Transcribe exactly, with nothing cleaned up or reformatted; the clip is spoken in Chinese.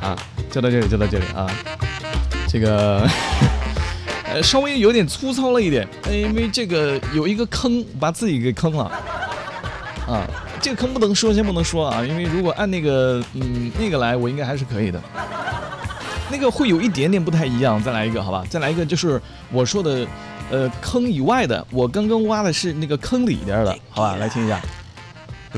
啊，就到这里，就到这里啊。这个呃稍微有点粗糙了一点，因为这个有一个坑把自己给坑了啊。这个坑不能说，先不能说啊，因为如果按那个嗯那个来，我应该还是可以的。那个会有一点点不太一样，再来一个好吧？再来一个就是我说的，呃，坑以外的，我刚刚挖的是那个坑里边的，好吧？来听一下。